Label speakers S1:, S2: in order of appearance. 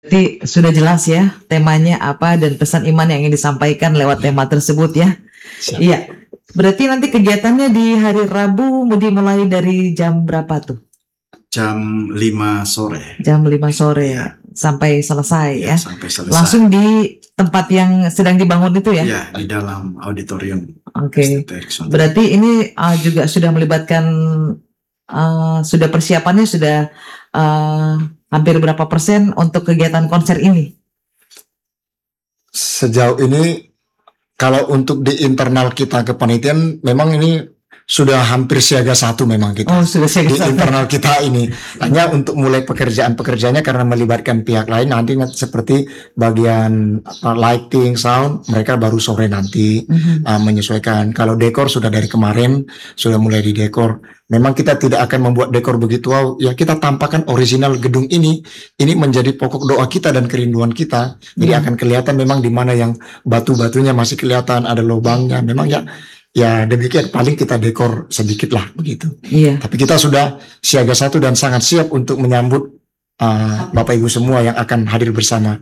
S1: Jadi sudah jelas ya temanya apa dan pesan iman yang ingin disampaikan lewat tema tersebut ya.
S2: Siap.
S1: Iya. Berarti nanti kegiatannya di hari Rabu dimulai dari jam berapa tuh?
S2: Jam 5 sore.
S1: Jam 5 sore
S2: Ya.
S1: sampai selesai
S2: Ya,
S1: ya.
S2: sampai selesai.
S1: Langsung di tempat yang sedang dibangun itu ya?
S2: Ya, di dalam auditorium.
S1: Oke.
S2: STTX.
S1: Berarti ini juga sudah melibatkan sudah persiapannya sudah hampir berapa persen untuk kegiatan konser ini?
S3: Sejauh ini kalau untuk di internal kita kepanitiaan memang ini sudah hampir siaga satu memang kita.
S1: Oh, sudah siaga
S3: di
S1: satu.
S3: internal kita ini. Hanya untuk mulai pekerjaan-pekerjaannya karena melibatkan pihak lain nanti seperti bagian lighting, sound, mereka baru sore nanti menyesuaikan. Kalau dekor sudah dari kemarin sudah mulai di dekor. Memang kita tidak akan membuat dekor begitu wow, ya kita tampakkan original gedung ini menjadi pokok doa kita dan kerinduan kita. Jadi akan kelihatan memang di mana yang batu-batunya masih kelihatan ada lubangnya. Memang ya demikian, paling kita dekor sedikit lah begitu.
S1: Iya.
S3: Tapi kita sudah siaga satu dan sangat siap untuk menyambut Bapak Ibu semua yang akan hadir bersama.